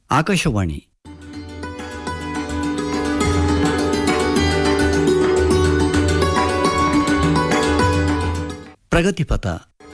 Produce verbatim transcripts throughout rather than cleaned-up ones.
ಆಕಾಶವಾಣಿ. ಪ್ರಗತಿಪಥ.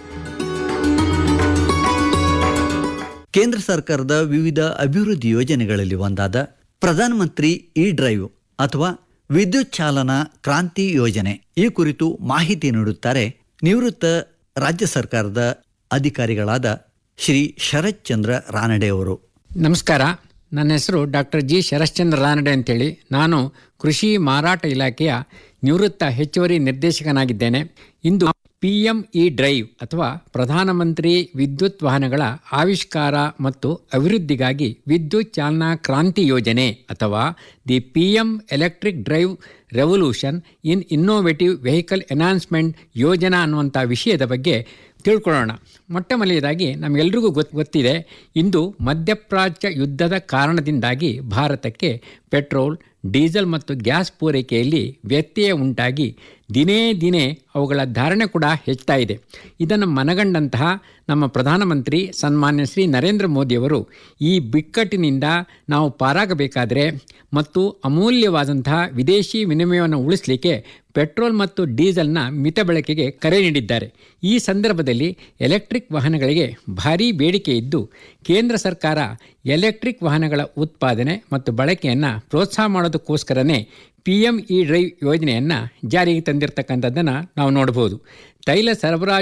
ಕೇಂದ್ರ ಸರ್ಕಾರದ ವಿವಿಧ ಅಭಿವೃದ್ಧಿ ಯೋಜನೆಗಳಲ್ಲಿ ಒಂದಾದ ಪ್ರಧಾನಮಂತ್ರಿ ಇ ಡ್ರೈವ್ ಅಥವಾ ವಿದ್ಯುತ್ ಚಾಲನಾ ಕ್ರಾಂತಿ ಯೋಜನೆ ಈ ಕುರಿತು ಮಾಹಿತಿ ನೀಡುತ್ತಾರೆ ನಿವೃತ್ತ ರಾಜ್ಯ ಸರ್ಕಾರದ ಅಧಿಕಾರಿಗಳಾದ ಶ್ರೀ ಶರತ್ ಚಂದ್ರ ರಾನಡೆ ಅವರು. ನಮಸ್ಕಾರ. ನನ್ನ ಹೆಸರು ಡಾಕ್ಟರ್ ಜಿ ಶರಶ್ಚಂದ್ರ ರಾನಡೆ ಅಂತೇಳಿ. ನಾನು ಕೃಷಿ ಮಾರಾಟ ಇಲಾಖೆಯ ನಿವೃತ್ತ ಹೆಚ್ಚುವರಿ ನಿರ್ದೇಶಕನಾಗಿದ್ದೇನೆ. ಇಂದು ಪಿ ಎಂ ಇ ಡ್ರೈವ್ ಅಥವಾ ಪ್ರಧಾನಮಂತ್ರಿ ವಿದ್ಯುತ್ ವಾಹನಗಳ ಆವಿಷ್ಕಾರ ಮತ್ತು ಅಭಿವೃದ್ಧಿಗಾಗಿ ವಿದ್ಯುತ್ ಚಾಲನಾ ಕ್ರಾಂತಿ ಯೋಜನೆ ಅಥವಾ the P M electric drive revolution in innovative vehicle enhancement ಯೋಜನಾ ಅನ್ನುವಂಥ ವಿಷಯದ ಬಗ್ಗೆ ತಿಳ್ಕೊಳ್ಳೋಣ. ಮೊಟ್ಟ ಮೊದಲನೇದಾಗಿ ನಮಗೆಲ್ರಿಗೂ ಗೊತ್ತು ಗೊತ್ತಿದೆ ಇಂದು ಮಧ್ಯಪ್ರಾಚ್ಯ ಯುದ್ಧದ ಕಾರಣದಿಂದಾಗಿ ಭಾರತಕ್ಕೆ ಪೆಟ್ರೋಲ್, ಡೀಸೆಲ್ ಮತ್ತು ಗ್ಯಾಸ್ ಪೂರೈಕೆಯಲ್ಲಿ ವ್ಯತ್ಯಯ ಉಂಟಾಗಿ ದಿನೇ ದಿನೇ ಅವುಗಳ ಧಾರಣೆ ಕೂಡ ಹೆಚ್ಚುತ್ತಾ ಇದೆ. ಇದನ್ನು ಮನಗಂಡಂತಹ ನಮ್ಮ ಪ್ರಧಾನಮಂತ್ರಿ ಸನ್ಮಾನ್ಯ ಶ್ರೀ ನರೇಂದ್ರ ಮೋದಿಯವರು ಈ ಬಿಕ್ಕಟ್ಟಿನಿಂದ ನಾವು ಪಾರಾಗಬೇಕಾದರೆ ಮತ್ತು ಅಮೂಲ್ಯವಾದಂತಹ ವಿದೇಶಿ ವಿನಿಮಯವನ್ನು ಉಳಿಸಲಿಕ್ಕೆ ಪೆಟ್ರೋಲ್ ಮತ್ತು ಡೀಸೆಲ್ನ ಮಿತ ಬಳಕೆಗೆ ಕರೆ ನೀಡಿದ್ದಾರೆ. ಈ ಸಂದರ್ಭದಲ್ಲಿ ಎಲೆಕ್ಟ್ರಿಕ್ ವಾಹನಗಳಿಗೆ ಭಾರೀ ಬೇಡಿಕೆ ಇದ್ದು ಕೇಂದ್ರ ಸರ್ಕಾರ ಎಲೆಕ್ಟ್ರಿಕ್ ವಾಹನಗಳ ಉತ್ಪಾದನೆ ಮತ್ತು ಬಳಕೆಯನ್ನು ಪ್ರೋತ್ಸಾಹ ಮಾಡೋದಕ್ಕೋಸ್ಕರನೇ ಪಿ ಎಂ ಇ ಡ್ರೈವ್ ಯೋಜನೆಯನ್ನು ಜಾರಿಗೆ ತಂದಿರತಕ್ಕಂಥದ್ದನ್ನು ನಾವು ನೋಡ್ಬೋದು. ತೈಲ ಸರಬರಾಜು